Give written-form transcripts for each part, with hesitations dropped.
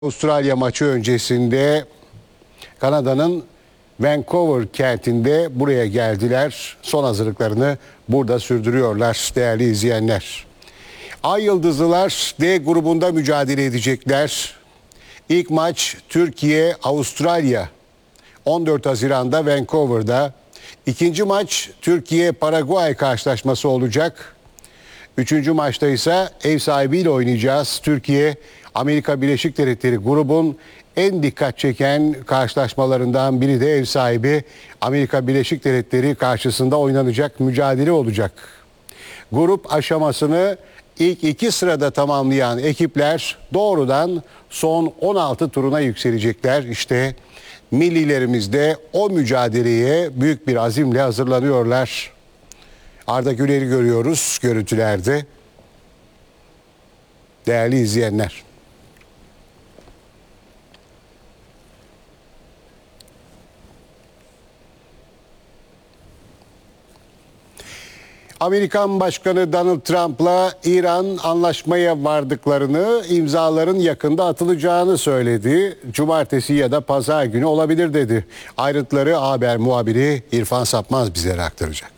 Avustralya maçı öncesinde Kanada'nın Vancouver kentinde buraya geldiler. Son hazırlıklarını burada sürdürüyorlar değerli izleyenler. Ay Yıldızlılar D grubunda mücadele edecekler. İlk maç Türkiye-Avustralya 14 Haziran'da Vancouver'da. İkinci maç Türkiye-Paraguay karşılaşması olacak. Üçüncü maçta ise ev sahibiyle oynayacağız. Türkiye, Amerika Birleşik Devletleri grubun en dikkat çeken karşılaşmalarından biri de ev sahibi Amerika Birleşik Devletleri karşısında oynanacak mücadele olacak. Grup aşamasını ilk iki sırada tamamlayan ekipler doğrudan son 16 turuna yükselecekler. İşte millilerimiz de o mücadeleye büyük bir azimle hazırlanıyorlar. Arda Güler'i görüyoruz görüntülerde. Değerli izleyenler. Amerikan Başkanı Donald Trump'la İran anlaşmaya vardıklarını, imzaların yakında atılacağını söyledi. Cumartesi ya da pazar günü olabilir dedi. Ayrıntıları haber muhabiri İrfan Sapmaz bizlere aktaracak.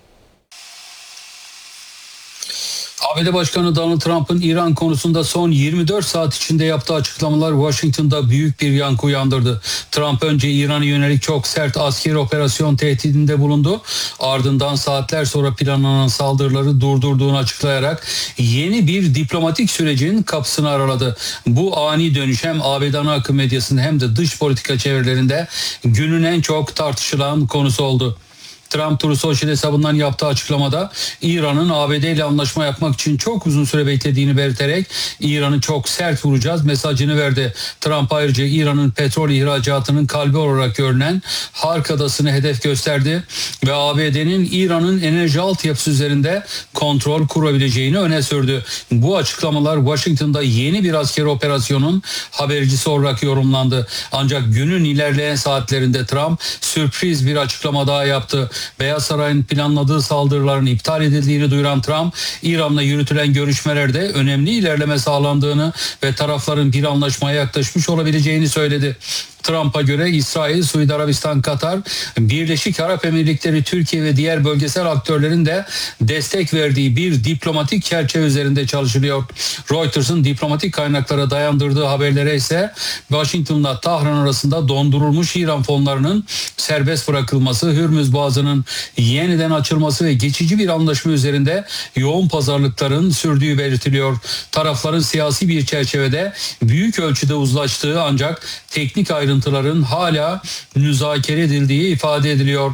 ABD Başkanı Donald Trump'ın İran konusunda son 24 saat içinde yaptığı açıklamalar Washington'da büyük bir yankı uyandırdı. Trump önce İran'a yönelik çok sert askeri operasyon tehdidinde bulundu. Ardından saatler sonra planlanan saldırıları durdurduğunu açıklayarak yeni bir diplomatik sürecin kapısını araladı. Bu ani dönüş hem ABD ana akım medyasında hem de dış politika çevrelerinde günün en çok tartışılan konusu oldu. Trump Truth Social hesabından yaptığı açıklamada İran'ın ABD ile anlaşma yapmak için çok uzun süre beklediğini belirterek İran'ı çok sert vuracağız mesajını verdi. Trump ayrıca İran'ın petrol ihracatının kalbi olarak görünen Hark Adası'nı hedef gösterdi ve ABD'nin İran'ın enerji altyapısı üzerinde kontrol kurabileceğini öne sürdü. Bu açıklamalar Washington'da yeni bir askeri operasyonun habercisi olarak yorumlandı. Ancak günün ilerleyen saatlerinde Trump sürpriz bir açıklama daha yaptı. Beyaz Saray'ın planladığı saldırıların iptal edildiğini duyuran Trump, İran'la yürütülen görüşmelerde önemli ilerleme sağlandığını ve tarafların bir anlaşmaya yaklaşmış olabileceğini söyledi. Trump'a göre İsrail, Suudi Arabistan, Katar, Birleşik Arap Emirlikleri, Türkiye ve diğer bölgesel aktörlerin de destek verdiği bir diplomatik çerçeve üzerinde çalışılıyor. Reuters'ın diplomatik kaynaklara dayandırdığı haberlere ise Washington'la Tahran arasında dondurulmuş İran fonlarının serbest bırakılması, Hürmüz Boğazı'nın yeniden açılması ve geçici bir anlaşma üzerinde yoğun pazarlıkların sürdüğü belirtiliyor. Tarafların siyasi bir çerçevede büyük ölçüde uzlaştığı ancak teknik ayrıntıların hala müzakere edildiği ifade ediliyor.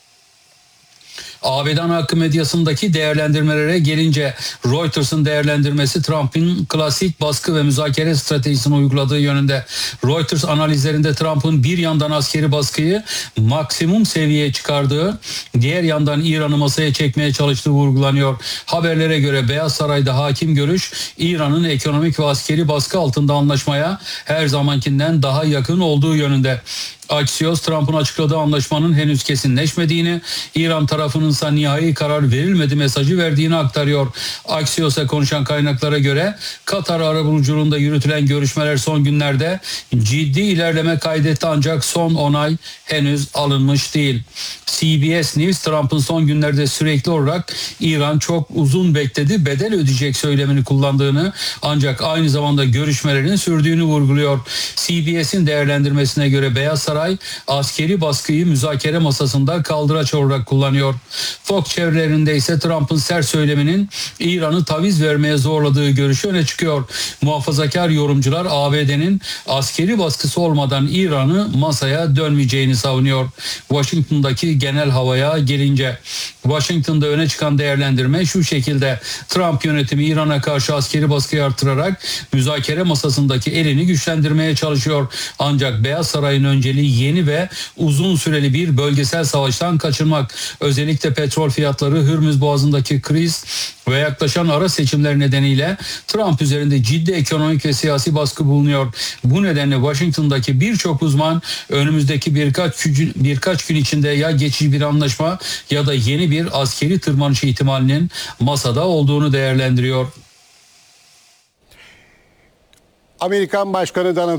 ABD ana akım medyasındaki değerlendirmelere gelince Reuters'ın değerlendirmesi Trump'ın klasik baskı ve müzakere stratejisini uyguladığı yönünde. Reuters analizlerinde Trump'ın bir yandan askeri baskıyı maksimum seviyeye çıkardığı, diğer yandan İran'ı masaya çekmeye çalıştığı vurgulanıyor. Haberlere göre Beyaz Saray'da hakim görüş İran'ın ekonomik ve askeri baskı altında anlaşmaya her zamankinden daha yakın olduğu yönünde. Axios, Trump'ın açıkladığı anlaşmanın henüz kesinleşmediğini, İran tarafının ise nihai karar verilmedi mesajı verdiğini aktarıyor. Axios'a konuşan kaynaklara göre Katar arabuluculuğunda yürütülen görüşmeler son günlerde ciddi ilerleme kaydetti ancak son onay henüz alınmış değil. CBS News, Trump'ın son günlerde sürekli olarak İran çok uzun bekledi, bedel ödeyecek söylemini kullandığını ancak aynı zamanda görüşmelerin sürdüğünü vurguluyor. CBS'in değerlendirmesine göre Beyaz Saray askeri baskıyı müzakere masasında kaldıraç olarak kullanıyor. Fox çevrelerinde ise Trump'ın sert söyleminin İran'ı taviz vermeye zorladığı görüşü öne çıkıyor. Muhafazakar yorumcular ABD'nin askeri baskısı olmadan İran'ı masaya dönmeyeceğini savunuyor. Washington'daki genel havaya gelince Washington'da öne çıkan değerlendirme şu şekilde: Trump yönetimi İran'a karşı askeri baskıyı artırarak müzakere masasındaki elini güçlendirmeye çalışıyor. Ancak Beyaz Saray'ın önceliği yeni ve uzun süreli bir bölgesel savaştan kaçınmak. Özellikle petrol fiyatları, Hürmüz Boğazı'ndaki kriz ve yaklaşan ara seçimler nedeniyle Trump üzerinde ciddi ekonomik ve siyasi baskı bulunuyor. Bu nedenle Washington'daki birçok uzman önümüzdeki birkaç gün içinde ya geçici bir anlaşma ya da yeni bir askeri tırmanış ihtimalinin masada olduğunu değerlendiriyor. Amerikan Başkanı Donald